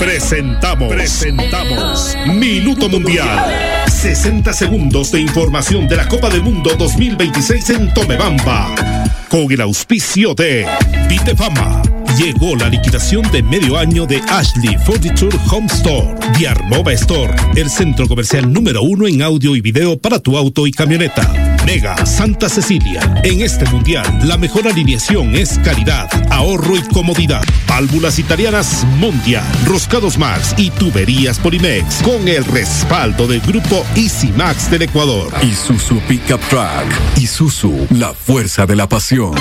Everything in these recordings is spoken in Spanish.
Presentamos Minuto Mundial. 60 segundos de información de la Copa del Mundo 2026 en Tomebamba. Con el auspicio de Vitefama. Llegó la liquidación de medio año de Ashley Furniture Home Store. Diarmova Store, el centro comercial número 1 en audio y video para tu auto y camioneta. Mega Santa Cecilia. En este mundial, la mejor alineación es calidad, ahorro y comodidad. Válvulas italianas Mondia, Roscados Max y tuberías Polimex. Con el respaldo del grupo Easy Max del Ecuador. Isuzu Pickup Truck. Isuzu, la fuerza de la pasión.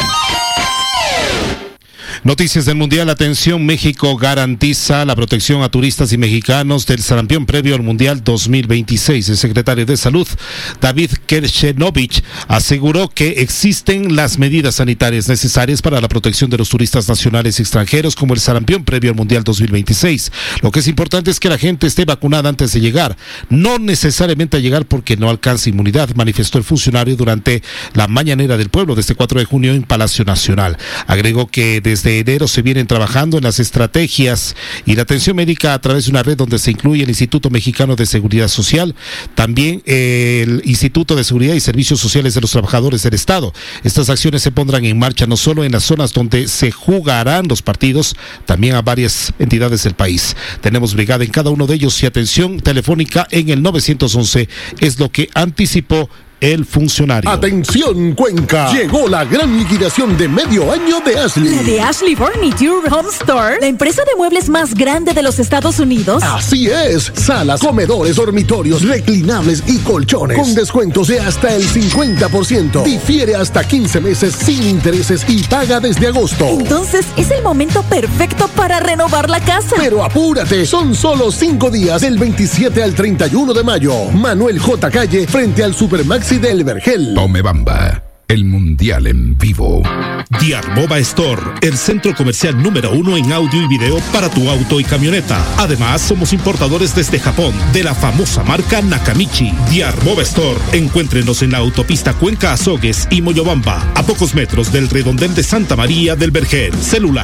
Noticias del Mundial. Atención, México garantiza la protección a turistas y mexicanos del sarampión previo al Mundial 2026. El secretario de Salud, David Kershenovich, aseguró que existen las medidas sanitarias necesarias para la protección de los turistas nacionales y extranjeros como el sarampión previo al Mundial 2026. Lo que es importante es que la gente esté vacunada antes de llegar, no necesariamente a llegar porque no alcanza inmunidad, manifestó el funcionario durante la Mañanera del Pueblo de este 4 de junio en Palacio Nacional. Agregó que desde enero se vienen trabajando en las estrategias y la atención médica a través de una red donde se incluye el Instituto Mexicano de Seguridad Social, también el Instituto de Seguridad y Servicios Sociales de los Trabajadores del Estado. Estas acciones se pondrán en marcha no solo en las zonas donde se jugarán los partidos, también a varias entidades del país. Tenemos brigada en cada uno de ellos y atención telefónica en el 911, es lo que anticipó el funcionario. Atención, Cuenca. Llegó la gran liquidación de medio año de Ashley. ¿La de Ashley Furniture Home Store? ¿La empresa de muebles más grande de los Estados Unidos? Así es. Salas, comedores, dormitorios, reclinables y colchones. Con descuentos de hasta el 50%. Difiere hasta 15 meses sin intereses y paga desde agosto. Entonces, es el momento perfecto para renovar la casa. Pero apúrate. Son solo 5 días del 27 al 31 de mayo. Manuel J. Calle frente al Supermax del Vergel. Tomebamba, el mundial en vivo. Diarmova Store, el centro comercial número 1 en audio y video para tu auto y camioneta. Además, somos importadores desde Japón de la famosa marca Nakamichi. Diarmova Store, encuéntrenos en la autopista Cuenca Azogues y Moyobamba, a pocos metros del redondel de Santa María del Vergel. Celular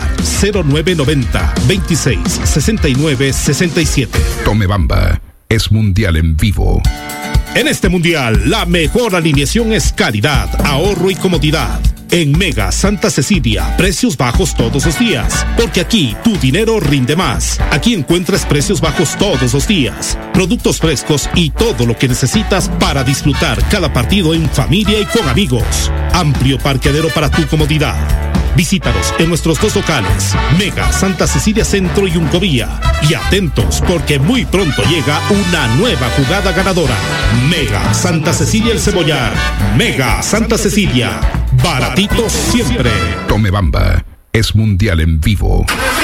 0990 26 69 67. Tomebamba, es mundial en vivo. En este mundial, la mejor alineación es calidad, ahorro y comodidad. En Mega Santa Cecilia, precios bajos todos los días, porque aquí tu dinero rinde más. Aquí encuentras precios bajos todos los días, productos frescos y todo lo que necesitas para disfrutar cada partido en familia y con amigos. Amplio parqueadero para tu comodidad. Visítanos en nuestros 2 locales, Mega Santa Cecilia Centro y Uncovía. Y atentos, porque muy pronto llega una nueva jugada ganadora. Mega Santa Cecilia El Cebollar. Mega Santa Cecilia. Baratitos siempre. Tomebamba, es mundial en vivo.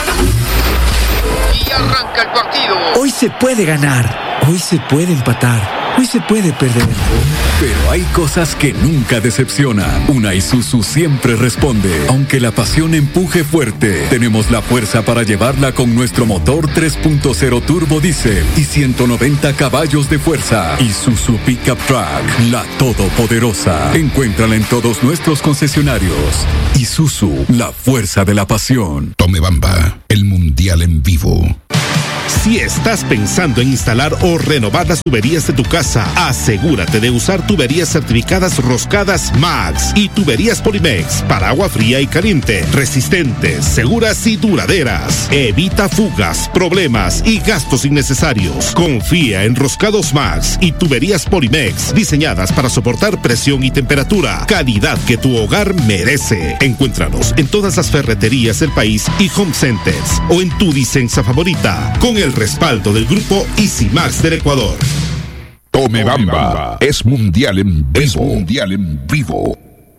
Y arranca el partido. Hoy se puede ganar, hoy se puede empatar, hoy se puede perder. Pero hay cosas que nunca decepcionan. Una Isuzu siempre responde. Aunque la pasión empuje fuerte, tenemos la fuerza para llevarla con nuestro motor 3.0 turbo diésel y 190 caballos de fuerza. Isuzu Pickup Truck, la todopoderosa. Encuéntrala en todos nuestros concesionarios. Isuzu, la fuerza de la pasión. Tomebamba, el mundial en vivo. Si estás pensando en instalar o renovar las tuberías de tu casa, asegúrate de usar tuberías certificadas Roscadas Max y tuberías Polimex para agua fría y caliente, resistentes, seguras y duraderas. Evita fugas, problemas y gastos innecesarios. Confía en Roscados Max y tuberías Polimex, diseñadas para soportar presión y temperatura. Calidad que tu hogar merece. Encuéntranos en todas las ferreterías del país y home centers o en tu Disensa favorita, con el respaldo del grupo Easy Max del Ecuador. Tomebamba, es mundial en vivo. Es mundial en vivo.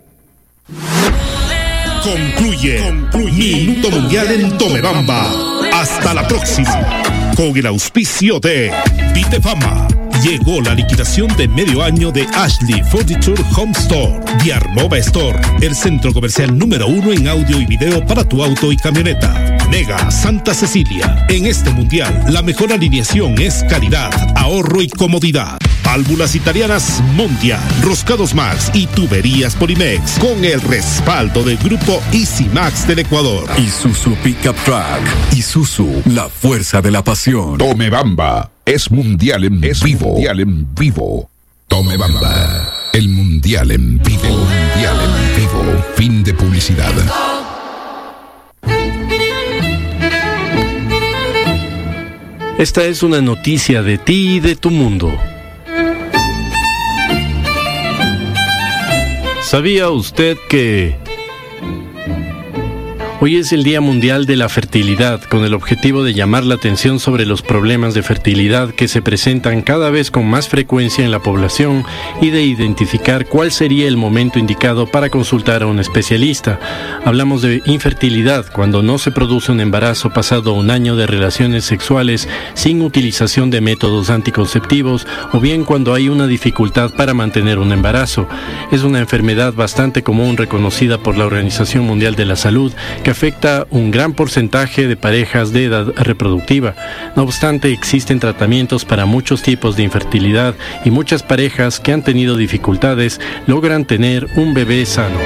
Concluye Minuto Mundial en Tomebamba. Hasta la próxima. Con el auspicio de Vitefama. Llegó la liquidación de medio año de Ashley Furniture Home Store. Diarmova Store, el centro comercial número 1 en audio y video para tu auto y camioneta. Mega Santa Cecilia. En este mundial, la mejor alineación es calidad, ahorro y comodidad. Válvulas Italianas Mondial, Roscados Max y Tuberías Polimex, con el respaldo del Grupo Easy Max del Ecuador. Isuzu Pickup Truck. Isuzu, la fuerza de la pasión. Tome Bamba es mundial en vivo. Mundial en vivo. Tome Bamba, el mundial en vivo. El mundial en vivo. Fin de publicidad. Esta es una noticia de ti y de tu mundo. ¿Sabía usted que hoy es el Día Mundial de la Fertilidad, con el objetivo de llamar la atención sobre los problemas de fertilidad que se presentan cada vez con más frecuencia en la población y de identificar cuál sería el momento indicado para consultar a un especialista? Hablamos de infertilidad cuando no se produce un embarazo pasado un año de relaciones sexuales sin utilización de métodos anticonceptivos, o bien cuando hay una dificultad para mantener un embarazo. Es una enfermedad bastante común reconocida por la Organización Mundial de la Salud, que afecta un gran porcentaje de parejas de edad reproductiva. No obstante, existen tratamientos para muchos tipos de infertilidad y muchas parejas que han tenido dificultades logran tener un bebé sano.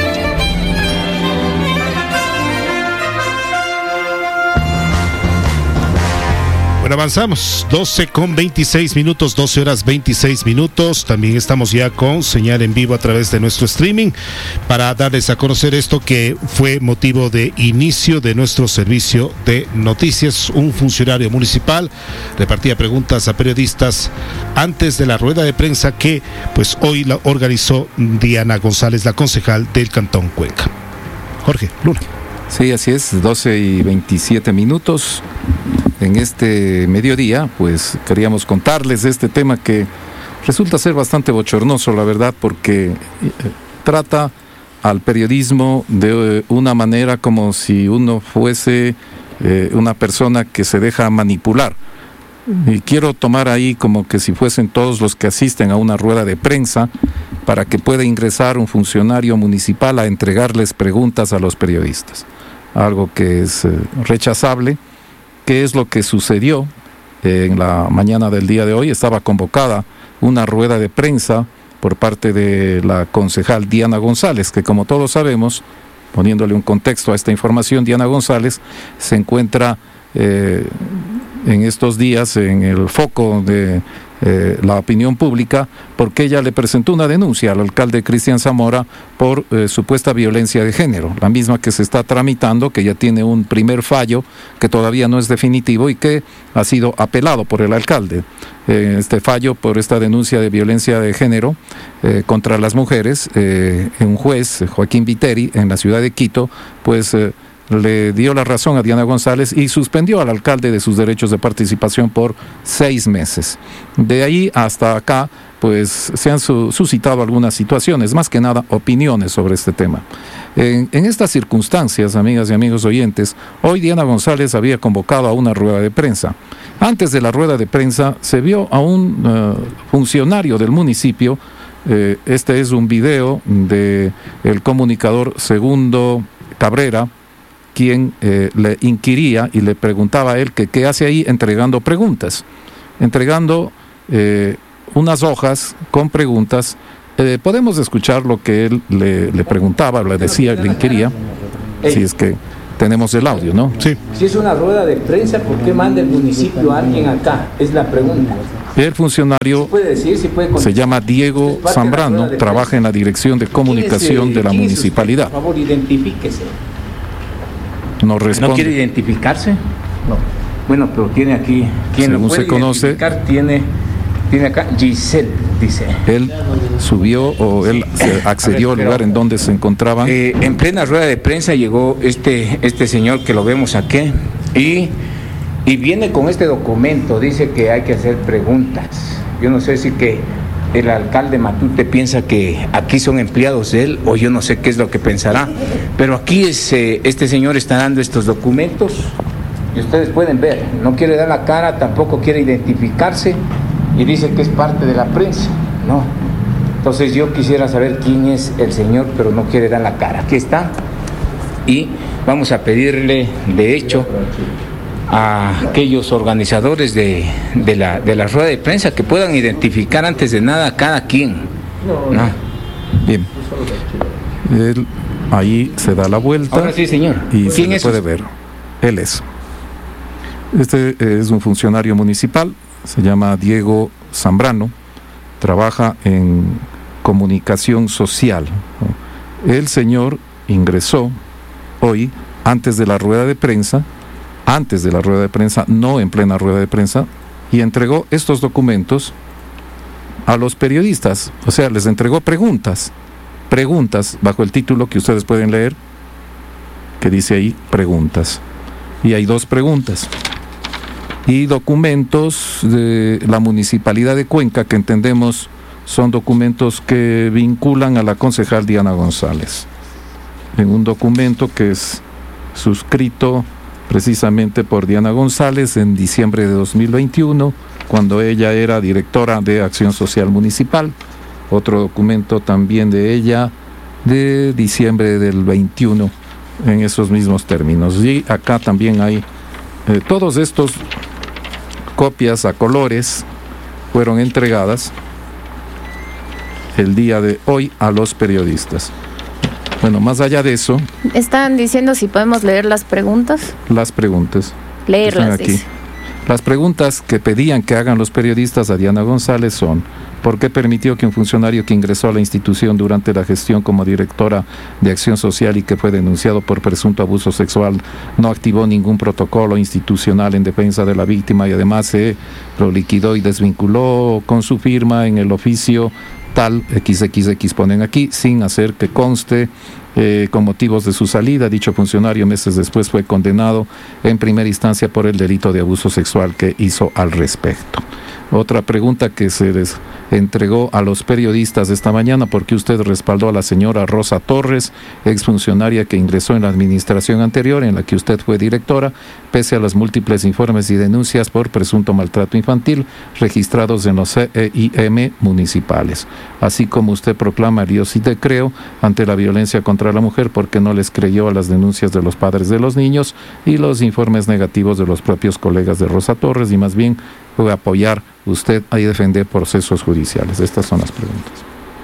Avanzamos, 12:26, 12 horas 26 minutos. También estamos ya con señal en vivo a través de nuestro streaming para darles a conocer esto que fue motivo de inicio de nuestro servicio de noticias. Un funcionario municipal repartía preguntas a periodistas antes de la rueda de prensa que pues hoy la organizó Diana González, la concejal del Cantón Cuenca. Jorge Luna. Sí, así es, 12:27. En este mediodía, pues queríamos contarles de este tema que resulta ser bastante bochornoso, la verdad, porque trata al periodismo de una manera como si uno fuese una persona que se deja manipular. Y quiero tomar ahí como que si fuesen todos los que asisten a una rueda de prensa para que pueda ingresar un funcionario municipal a entregarles preguntas a los periodistas. Algo que es rechazable. ¿Qué es lo que sucedió? En la mañana del día de hoy estaba convocada una rueda de prensa por parte de la concejal Diana González, que como todos sabemos, poniéndole un contexto a esta información, Diana González se encuentra en estos días en el foco de la opinión pública, porque ella le presentó una denuncia al alcalde Cristian Zamora por supuesta violencia de género, la misma que se está tramitando, que ya tiene un primer fallo que todavía no es definitivo y que ha sido apelado por el alcalde. Este fallo por esta denuncia de violencia de género contra las mujeres, un juez, Joaquín Viteri, en la ciudad de Quito, pues le dio la razón a Diana González y suspendió al alcalde de sus derechos de participación por 6 meses. De ahí hasta acá, pues se han suscitado algunas situaciones, más que nada opiniones sobre este tema. En estas circunstancias, amigas y amigos oyentes, hoy Diana González había convocado a una rueda de prensa. Antes de la rueda de prensa se vio a un funcionario del municipio. Este es un video del comunicador Segundo Cabrera, quien le inquiría y le preguntaba a él que qué hace ahí entregando preguntas, entregando unas hojas con preguntas. Podemos escuchar lo que él le preguntaba, le decía, le inquiría, si es que tenemos el audio, ¿no? Sí. Si es una rueda de prensa, ¿por qué manda el municipio a alguien acá? Es la pregunta. El funcionario se llama Diego Zambrano, trabaja en la Dirección de Comunicación de la municipalidad. Por favor, identifíquese. No responde. ¿No quiere identificarse? No. Bueno, pero tiene aquí, quien según lo puede se conoce, identificar, tiene acá Giselle, dice. Él subió o él se accedió al lugar en donde se encontraban. En plena rueda de prensa llegó este señor que lo vemos aquí y viene con este documento, dice que hay que hacer preguntas. Yo no sé si que el alcalde Matute piensa que aquí son empleados de él, o yo no sé qué es lo que pensará, pero aquí este señor está dando estos documentos y ustedes pueden ver, no quiere dar la cara, tampoco quiere identificarse y dice que es parte de la prensa, ¿no? Entonces yo quisiera saber quién es el señor, pero no quiere dar la cara. Aquí está, y vamos a pedirle, de hecho, a aquellos organizadores de la rueda de prensa que puedan identificar antes de nada a cada quien. ¿No? Bien. Él ahí se da la vuelta. Ahora sí, señor. Y se le puede ver. Él es. Este es un funcionario municipal, se llama Diego Zambrano, trabaja en comunicación social. El señor ingresó hoy, antes de la rueda de prensa, no en plena rueda de prensa, y entregó estos documentos a los periodistas, o sea, les entregó preguntas bajo el título que ustedes pueden leer, que dice ahí, preguntas. Y hay 2 preguntas. Y documentos de la Municipalidad de Cuenca, que entendemos son documentos que vinculan a la concejal Diana González. En un documento que es suscrito precisamente por Diana González en diciembre de 2021, cuando ella era directora de Acción Social Municipal. Otro documento también de ella de diciembre del 21, en esos mismos términos. Y acá también hay todos estos copias a colores fueron entregadas el día de hoy a los periodistas. Bueno, más allá de eso... Están diciendo si podemos leer las preguntas. Las preguntas. Leerlas, aquí. dice. Las preguntas que pedían que hagan los periodistas a Diana González son: ¿por qué permitió que un funcionario que ingresó a la institución durante la gestión como directora de Acción Social y que fue denunciado por presunto abuso sexual no activó ningún protocolo institucional en defensa de la víctima y además se lo liquidó y desvinculó con su firma en el oficio tal XXX ponen aquí, sin hacer que conste con motivos de su salida? Dicho funcionario meses después fue condenado en primera instancia por el delito de abuso sexual que hizo al respecto. Otra pregunta que se les entregó a los periodistas esta mañana: ¿por qué usted respaldó a la señora Rosa Torres, exfuncionaria que ingresó en la administración anterior en la que usted fue directora, pese a los múltiples informes y denuncias por presunto maltrato infantil registrados en los CEIM municipales? Así como usted proclama el yo sí te creo ante la violencia contra la mujer porque no les creyó a las denuncias de los padres de los niños y los informes negativos de los propios colegas de Rosa Torres, y más bien fue apoyar usted a defender procesos judiciales. Estas son las preguntas.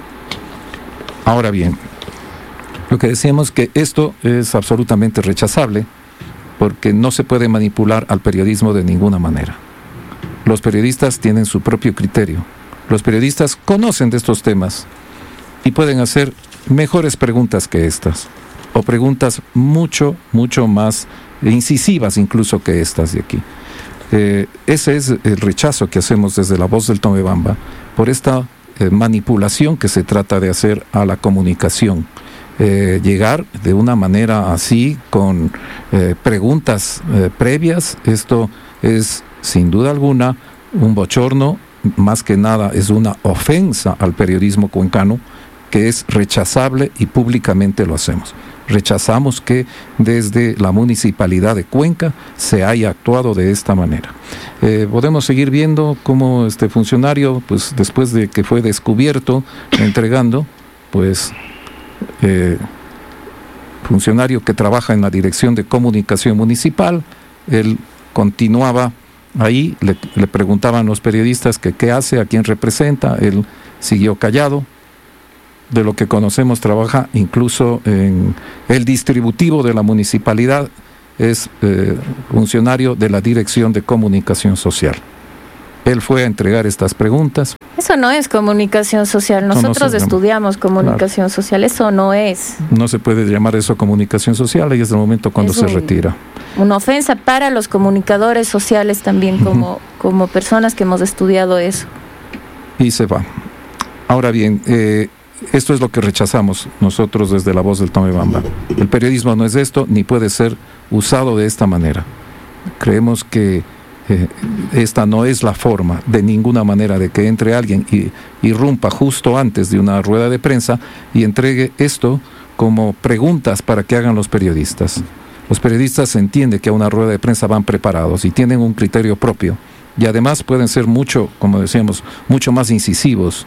Ahora bien, lo que decíamos que esto es absolutamente rechazable porque no se puede manipular al periodismo de ninguna manera. Los periodistas tienen su propio criterio. Los periodistas conocen de estos temas y pueden hacer mejores preguntas que estas, o preguntas mucho más incisivas incluso que estas de aquí. Ese es el rechazo que hacemos desde La Voz del Tomebamba por esta manipulación que se trata de hacer a la comunicación. Llegar de una manera así con preguntas previas, esto es sin duda alguna un bochorno, más que nada es una ofensa al periodismo cuencano que es rechazable y públicamente lo hacemos. Rechazamos que desde la Municipalidad de Cuenca se haya actuado de esta manera. Podemos seguir viendo cómo este funcionario, pues después de que fue descubierto entregando, pues funcionario que trabaja en la Dirección de Comunicación Municipal, él continuaba ahí, le preguntaban los periodistas que qué hace, a quién representa, él siguió callado. De lo que conocemos, trabaja incluso en el distributivo de la municipalidad, es funcionario de la Dirección de Comunicación Social. Él fue a entregar estas preguntas. Eso no es comunicación social, nosotros estudiamos comunicación social, eso no es. No se puede llamar eso comunicación social, ahí es el momento cuando se retira. Una ofensa para los comunicadores sociales también, como personas que hemos estudiado eso. Y se va. Ahora bien, esto es lo que rechazamos nosotros desde La Voz del Tomebamba. El periodismo no es esto, ni puede ser usado de esta manera. Creemos que esta no es la forma de ninguna manera de que entre alguien y irrumpa justo antes de una rueda de prensa y entregue esto como preguntas para que hagan los periodistas. Los periodistas se entiende que a una rueda de prensa van preparados y tienen un criterio propio y además pueden ser mucho, como decíamos, mucho más incisivos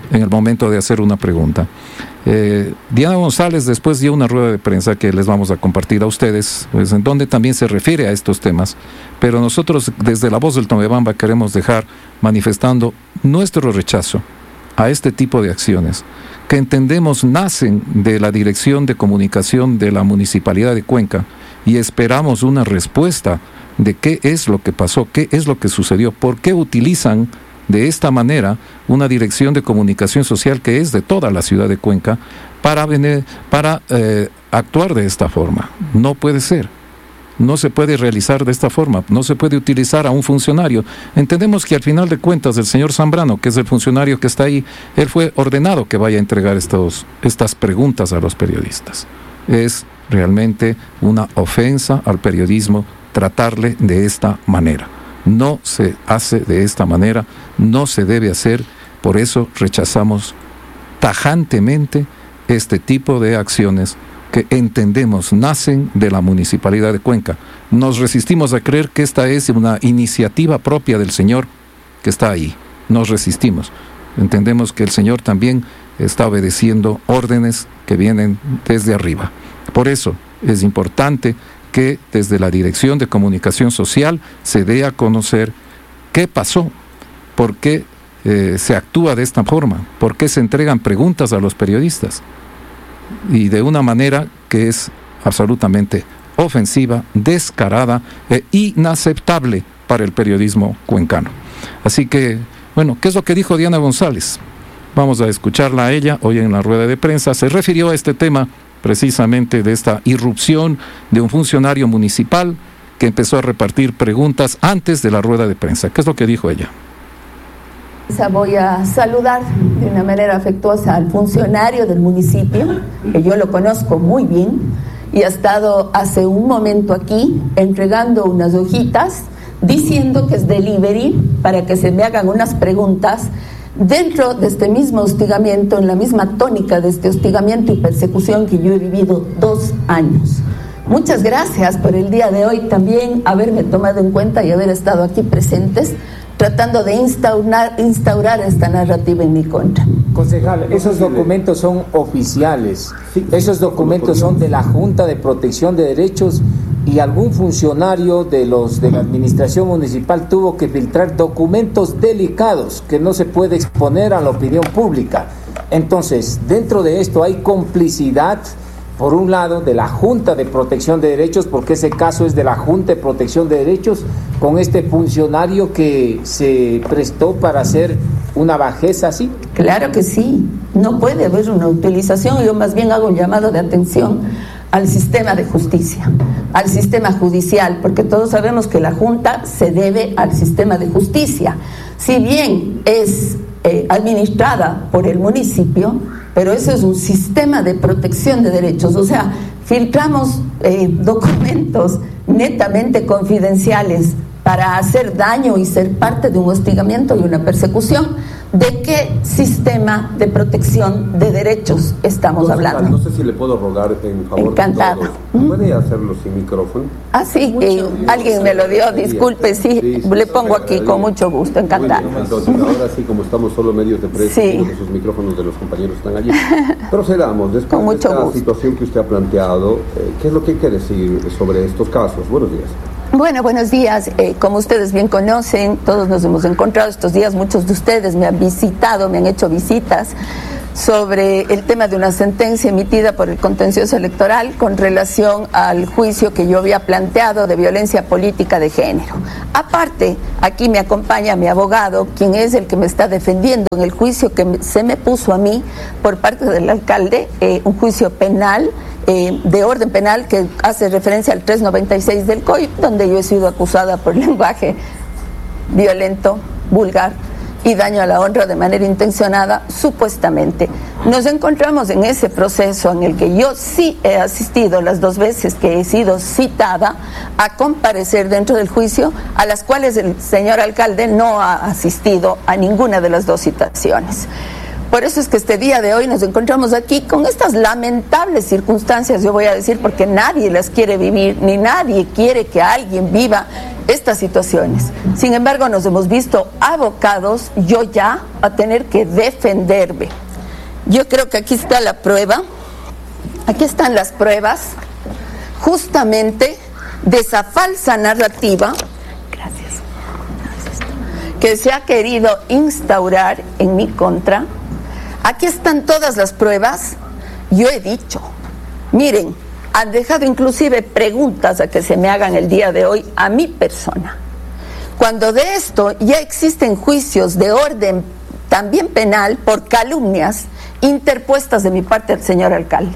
en el momento de hacer una pregunta. Diana González después dio una rueda de prensa que les vamos a compartir a ustedes, pues, en donde también se refiere a estos temas, pero nosotros desde La Voz del Tomebamba queremos dejar manifestando nuestro rechazo a este tipo de acciones, que entendemos nacen de la Dirección de Comunicación de la Municipalidad de Cuenca, y esperamos una respuesta de qué es lo que pasó, qué es lo que sucedió, por qué utilizan de esta manera una dirección de comunicación social que es de toda la ciudad de Cuenca para actuar de esta forma. No puede ser. No se puede realizar de esta forma, no se puede utilizar a un funcionario. Entendemos que al final de cuentas el señor Zambrano, que es el funcionario que está ahí, él fue ordenado que vaya a entregar estas preguntas a los periodistas. Es realmente una ofensa al periodismo tratarle de esta manera. No se hace de esta manera, no se debe hacer, por eso rechazamos tajantemente este tipo de acciones que entendemos nacen de la Municipalidad de Cuenca. Nos resistimos a creer que esta es una iniciativa propia del señor que está ahí. Nos resistimos. Entendemos que el señor también está obedeciendo órdenes que vienen desde arriba. Por eso es importante que desde la Dirección de Comunicación Social se dé a conocer qué pasó, por qué se actúa de esta forma, por qué se entregan preguntas a los periodistas, y de una manera que es absolutamente ofensiva, descarada e inaceptable para el periodismo cuencano. Así que, bueno, ¿qué es lo que dijo Diana González? Vamos a escucharla a ella hoy en la rueda de prensa. Se refirió a este tema precisamente de esta irrupción de un funcionario municipal que empezó a repartir preguntas antes de la rueda de prensa. ¿Qué es lo que dijo ella? Voy a saludar de una manera afectuosa al funcionario del municipio, que yo lo conozco muy bien, y ha estado hace un momento aquí entregando unas hojitas diciendo que es delivery para que se me hagan unas preguntas dentro de este mismo hostigamiento, en la misma tónica de este hostigamiento y persecución que yo he vivido 2 años. Muchas gracias por el día de hoy también haberme tomado en cuenta y haber estado aquí presentes, tratando de instaurar esta narrativa en mi contra. Concejal, esos documentos son oficiales, esos documentos son de la Junta de Protección de Derechos, y algún funcionario de la administración municipal tuvo que filtrar documentos delicados que no se puede exponer a la opinión pública. Entonces, dentro de esto hay complicidad, por un lado, de la Junta de Protección de Derechos, porque ese caso es de la Junta de Protección de Derechos, con este funcionario que se prestó para hacer una bajeza así. Claro que sí, no puede haber una utilización. Yo más bien hago un llamado de atención al sistema de justicia, al sistema judicial, porque todos sabemos que la Junta se debe al sistema de justicia. Si bien es administrada por el municipio, pero eso es un sistema de protección de derechos, o sea, filtramos documentos netamente confidenciales para hacer daño y ser parte de un hostigamiento y una persecución. ¿De qué sistema de protección de derechos estamos hablando? No sé si le puedo rogar en favor. Encantado. De todos. ¿Puede hacerlo sin micrófono? Ah, sí, alguien me lo dio, disculpe, sí, le pongo aquí con mucho gusto, encantado. Entonces, ahora sí, como estamos solo medios de prensa, sí, sus micrófonos de los compañeros están allí. Procedamos, después de esta situación que usted ha planteado, ¿qué es lo que hay que decir sobre estos casos? Buenos días. Bueno, buenos días. Como ustedes bien conocen, todos nos hemos encontrado estos días, muchos de ustedes me han visitado, me han hecho visitas sobre el tema de una sentencia emitida por el contencioso electoral con relación al juicio que yo había planteado de violencia política de género. Aparte, aquí me acompaña mi abogado, quien es el que me está defendiendo en el juicio que se me puso a mí por parte del alcalde, un juicio penal, de orden penal que hace referencia al 396 del COI, donde yo he sido acusada por lenguaje violento, vulgar y daño a la honra de manera intencionada, supuestamente. Nos encontramos en ese proceso en el que yo sí he asistido las 2 veces que he sido citada a comparecer dentro del juicio, a las cuales el señor alcalde no ha asistido a ninguna de las 2 citaciones. Por eso es que este día de hoy nos encontramos aquí con estas lamentables circunstancias, yo voy a decir, porque nadie las quiere vivir, ni nadie quiere que alguien viva estas situaciones. Sin embargo, nos hemos visto abocados, yo ya, a tener que defenderme. Yo creo que aquí está la prueba, aquí están las pruebas, justamente de esa falsa narrativa que se ha querido instaurar en mi contra. Aquí están todas las pruebas. Yo he dicho, miren, han dejado inclusive preguntas a que se me hagan el día de hoy a mi persona. Cuando de esto ya existen juicios de orden también penal por calumnias interpuestas de mi parte al señor alcalde.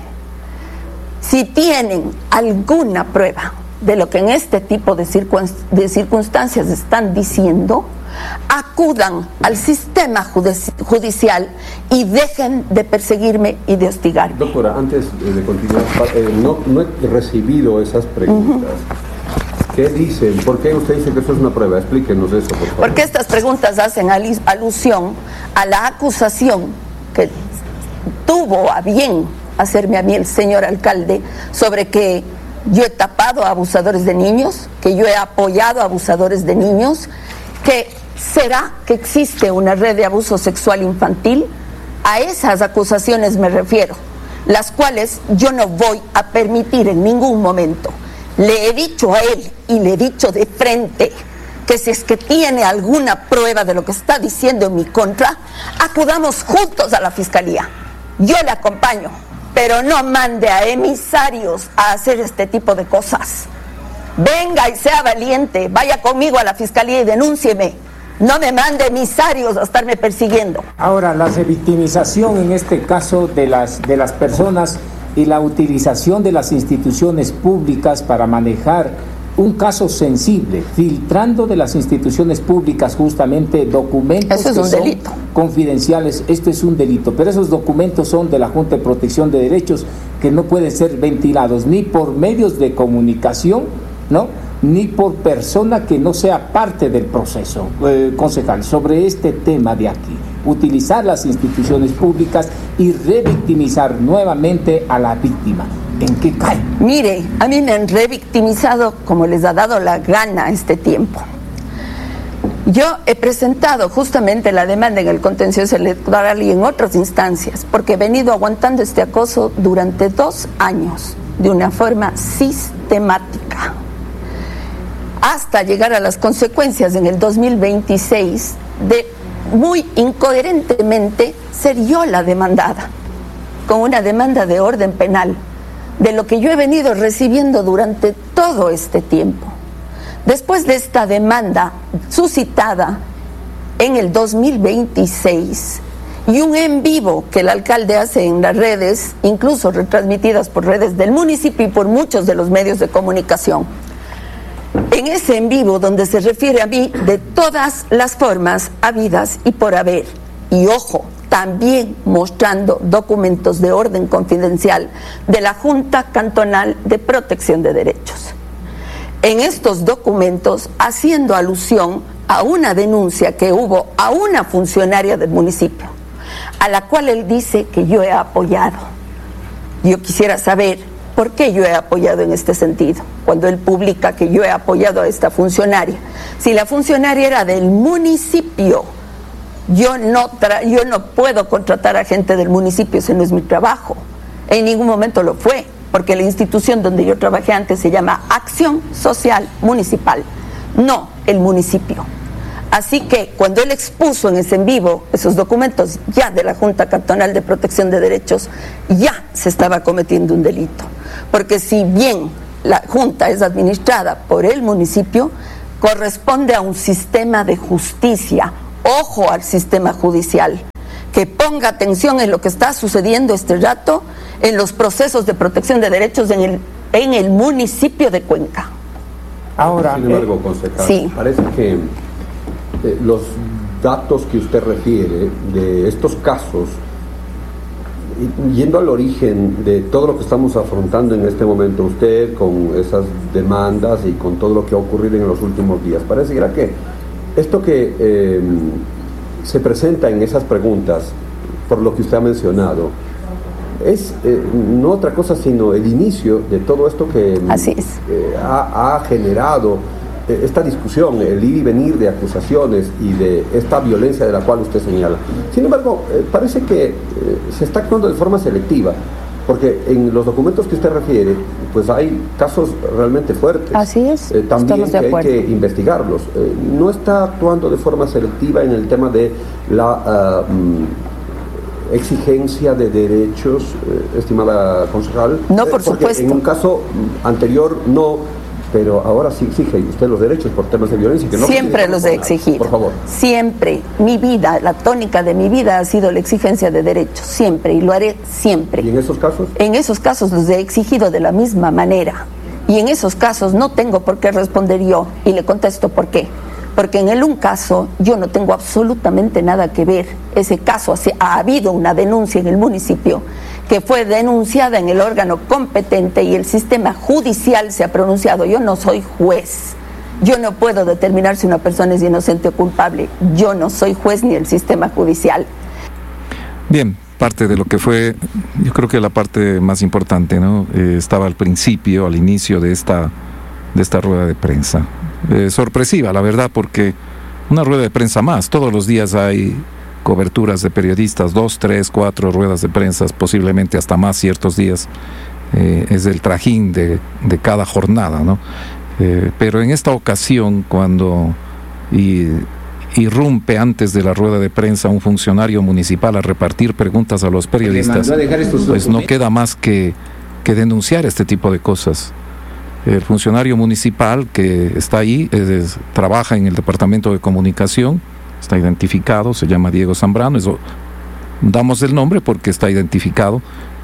Si tienen alguna prueba de lo que en este tipo de circunstancias están diciendo, acudan al sistema judicial y dejen de perseguirme y de hostigarme. Doctora, antes de continuar, no he recibido esas preguntas. ¿Qué dicen? ¿Por qué usted dice que eso es una prueba? Explíquenos eso, por favor. Porque estas preguntas hacen alusión a la acusación que tuvo a bien hacerme a mí el señor alcalde sobre que yo he tapado a abusadores de niños, que yo he apoyado a abusadores de niños, que será que existe una red de abuso sexual infantil. A esas acusaciones me refiero, las cuales yo no voy a permitir en ningún momento. Le he dicho a él y le he dicho de frente que si es que tiene alguna prueba de lo que está diciendo en mi contra, acudamos juntos a la fiscalía. Yo le acompaño, pero no mande a emisarios a hacer este tipo de cosas. Venga y sea valiente, vaya conmigo a la fiscalía y denúncieme. No me mande emisarios a estarme persiguiendo. Ahora, la revictimización en este caso de las personas y la utilización de las instituciones públicas para manejar un caso sensible, filtrando de las instituciones públicas justamente documentos que son confidenciales. Esto es un delito, pero esos documentos son de la Junta de Protección de Derechos que no pueden ser ventilados ni por medios de comunicación, ¿no?, ni por persona que no sea parte del proceso. Concejal, sobre este tema de aquí, utilizar las instituciones públicas y revictimizar nuevamente a la víctima, ¿en qué cae? Mire, a mí me han revictimizado como les ha dado la gana este tiempo. Yo he presentado justamente la demanda en el contencioso electoral y en otras instancias, porque he venido aguantando este acoso durante 2 años, de una forma sistemática, hasta llegar a las consecuencias en el 2026 de muy incoherentemente ser yo la demandada, con una demanda de orden penal, de lo que yo he venido recibiendo durante todo este tiempo. Después de esta demanda suscitada en el 2026 y un en vivo que el alcalde hace en las redes, incluso retransmitidas por redes del municipio y por muchos de los medios de comunicación, en ese en vivo donde se refiere a mí de todas las formas habidas y por haber, y ojo, también mostrando documentos de orden confidencial de la Junta Cantonal de Protección de Derechos. En estos documentos, haciendo alusión a una denuncia que hubo a una funcionaria del municipio, a la cual él dice que yo he apoyado. Yo quisiera saber ¿por qué yo he apoyado en este sentido? Cuando él publica que yo he apoyado a esta funcionaria. Si la funcionaria era del municipio, yo no puedo contratar a gente del municipio, ese no es mi trabajo. En ningún momento lo fue, porque la institución donde yo trabajé antes se llama Acción Social Municipal, no el municipio. Así que cuando él expuso en ese en vivo esos documentos ya de la Junta Cantonal de Protección de Derechos, ya se estaba cometiendo un delito. Porque si bien la Junta es administrada por el municipio, corresponde a un sistema de justicia. Ojo al sistema judicial, que ponga atención en lo que está sucediendo este rato en los procesos de protección de derechos en el municipio de Cuenca. Ahora, sin embargo, concejal, sí, parece que los datos que usted refiere de estos casos, yendo al origen de todo lo que estamos afrontando en este momento, usted con esas demandas y con todo lo que ha ocurrido en los últimos días, pareciera que esto que se presenta en esas preguntas por lo que usted ha mencionado, es no otra cosa sino el inicio de todo esto que ha generado esta discusión, el ir y venir de acusaciones y de esta violencia de la cual usted señala. Sin embargo, parece que se está actuando de forma selectiva, porque en los documentos que usted refiere, pues hay casos realmente fuertes. Así es, también que hay que investigarlos. No está actuando de forma selectiva en el tema de la exigencia de derechos, estimada concejal. No, por supuesto. En un caso anterior no, pero ahora sí exige usted los derechos por temas de violencia. Que no siempre los he exigido. Por favor. Siempre. Mi vida, la tónica de mi vida ha sido la exigencia de derechos. Siempre. Y lo haré siempre. ¿Y en esos casos? En esos casos los he exigido de la misma manera. Y en esos casos no tengo por qué responder yo. Y le contesto por qué. Porque en un caso yo no tengo absolutamente nada que ver. Ese caso, ha habido una denuncia en el municipio que fue denunciada en el órgano competente y el sistema judicial se ha pronunciado. Yo no soy juez. Yo no puedo determinar si una persona es inocente o culpable. Yo no soy juez ni el sistema judicial. Bien, parte de lo que fue, yo creo que la parte más importante, ¿no? Estaba al principio, al inicio de esta rueda de prensa. Sorpresiva, la verdad, porque una rueda de prensa más. Todos los días hay coberturas de periodistas, 2, 3, 4 ruedas de prensa, posiblemente hasta más ciertos días. Es el trajín de cada jornada, ¿no? Pero en esta ocasión, cuando irrumpe antes de la rueda de prensa un funcionario municipal a repartir preguntas a los periodistas, pues no queda más que denunciar este tipo de cosas. El funcionario municipal que está ahí trabaja en el departamento de comunicación, está identificado, se llama Diego Zambrano, damos el nombre porque está identificado,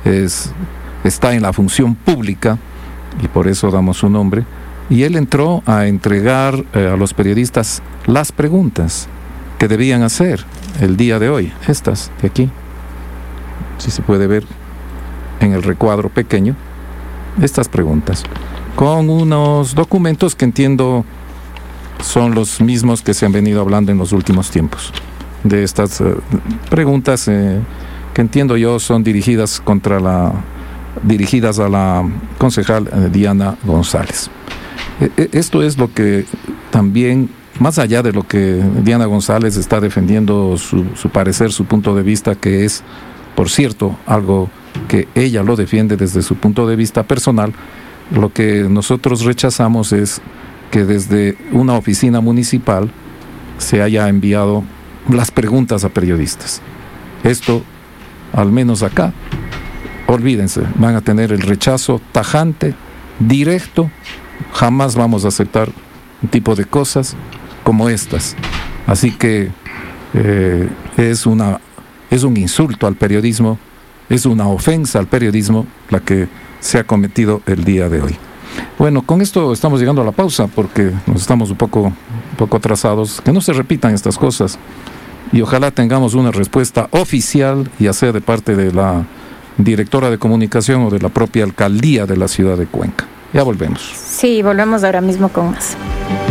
está en la función pública y por eso damos su nombre, y él entró a entregar a los periodistas las preguntas que debían hacer el día de hoy, estas de aquí, si se puede ver en el recuadro pequeño, estas preguntas, con unos documentos que entiendo son los mismos que se han venido hablando en los últimos tiempos. De estas preguntas que entiendo yo son dirigidas a la concejal Diana González. Esto es lo que también, más allá de lo que Diana González está defendiendo su parecer, su punto de vista, que es, por cierto, algo que ella lo defiende desde su punto de vista personal. Lo que nosotros rechazamos es que desde una oficina municipal se haya enviado las preguntas a periodistas. Esto, al menos acá, olvídense, van a tener el rechazo tajante, directo. Jamás vamos a aceptar un tipo de cosas como estas. Así que es un insulto al periodismo, es una ofensa al periodismo la que se ha cometido el día de hoy. Bueno, con esto estamos llegando a la pausa porque nos estamos un poco atrasados. Que no se repitan estas cosas y ojalá tengamos una respuesta oficial, ya sea de parte de la directora de comunicación o de la propia alcaldía de la ciudad de Cuenca. Ya volvemos. Sí, volvemos ahora mismo con más.